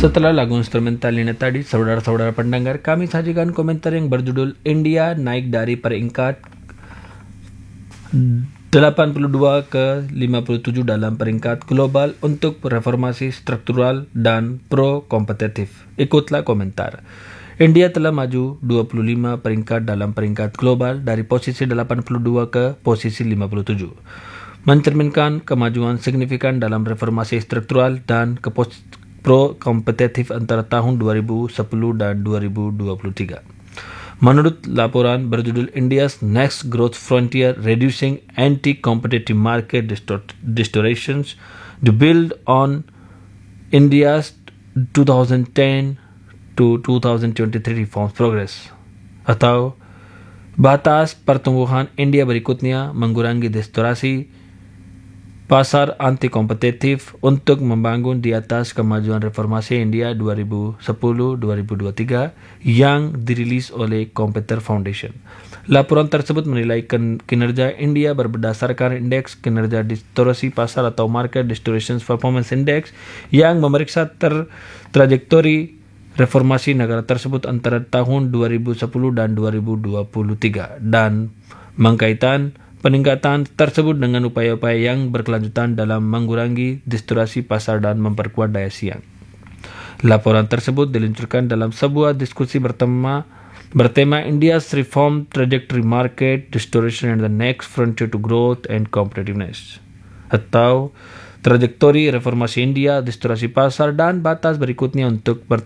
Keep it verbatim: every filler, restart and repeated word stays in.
Setelah lagu instrumental ini tadi, saudara-saudara pendengar, kami sajikan komentar yang berjudul India naik dari peringkat delapan puluh dua ke lima puluh tujuh dalam peringkat global untuk reformasi struktural dan pro-kompetitif. Ikutlah komentar. India telah maju dua puluh lima peringkat dalam peringkat global dari posisi delapan puluh dua ke posisi lima puluh tujuh. Mencerminkan kemajuan signifikan dalam reformasi struktural dan kepos- pro-kompetitif antara tahun dua ribu sepuluh dan dua ribu dua puluh tiga. Menurut laporan berjudul India's Next Growth Frontier Reducing Anti-Competitive Market Distort- Distortions to Build on India's twenty ten to twenty twenty-three Reforms Progress, atau batas pertumbuhan India berikutnya mengurangi distorsi pasar anti-kompetitif untuk membangun di atas kemajuan reformasi India dua ribu sepuluh sampai dua ribu dua puluh tiga yang dirilis oleh Computer Foundation. Laporan tersebut menilai kinerja India berdasarkan indeks kinerja distorsi pasar atau Market Distortions Performance Index yang memeriksa ter- trajektori reformasi negara tersebut antara tahun dua ribu sepuluh dan dua ribu dua puluh tiga dan mengkaitkan peningkatan tersebut dengan upaya-upaya yang berkelanjutan dalam mengurangi distorsi pasar dan memperkuat daya saing. Laporan tersebut diluncurkan dalam sebuah diskusi bertema bertema India's Reform Trajectory Market Distortion and the Next Frontier to Growth and Competitiveness, atau trajektori reformasi India, distorsi pasar dan batas berikutnya untuk